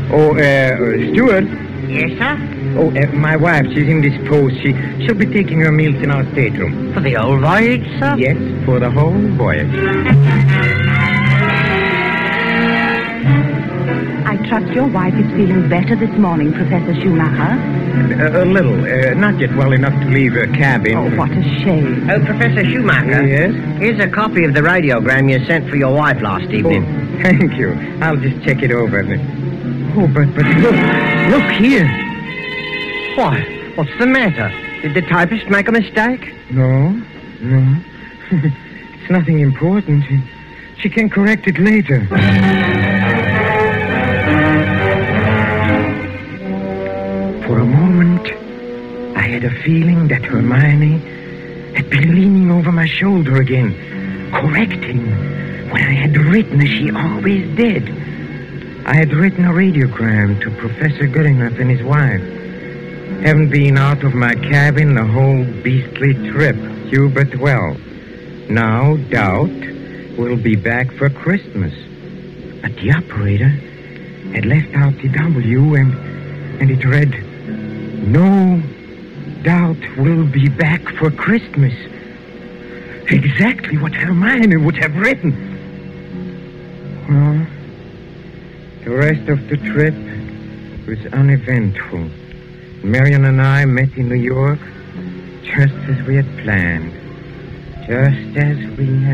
Stuart. Yes, sir? Oh, my wife, she's indisposed. She'll be taking her meals in our stateroom. For the old voyage, sir? Yes, for the whole voyage. I trust your wife is feeling better this morning, Professor Schumacher. A little. Not yet well enough to leave her cabin. Oh, what a shame. Oh, Professor Schumacher. Yes? Here's a copy of the radiogram you sent for your wife last evening. Oh, thank you. I'll just check it over. Oh, but look here. Why? What's the matter? Did the typist make a mistake? No. It's nothing important. She can correct it later. For a moment, I had a feeling that Hermione had been leaning over my shoulder again, correcting what I had written as she always did. I had written a radiogram to Professor Goodenough and his wife. Haven't been out of my cabin the whole beastly trip, Hubert. Well, now Doubt will be back for Christmas. But the operator had left out the W and it read, "No Doubt will be back for Christmas." Exactly what Hermione would have written. Well, the rest of the trip was uneventful. Marion and I met in New York just as we had planned. Just as we had